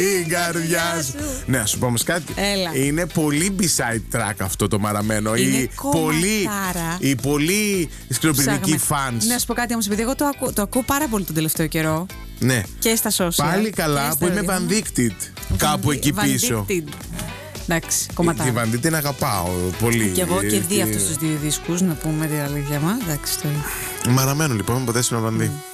η καρδιά σου. Ναι, να σου πω όμως κάτι. Έλα. Είναι πολύ B-side track αυτό το μαραμένο. Είναι Οι πολύ σκληροπυρηνικοί fans. Να σου πω κάτι όμως, επειδή εγώ το ακούω πάρα πολύ τον τελευταίο καιρό. Ναι. Και στα social. Πάλι καλά που είμαι Vandicted κάπου εκεί πίσω. Εντάξει, κομματάρα. Τη Vandicted την αγαπάω πολύ. Και εγώ και δει αυτούς τους δύο δίσκους, να πούμε την αλήθεια μας. Εντάξει, μαραμένο λοιπόν, ποτέ στην Βανδί.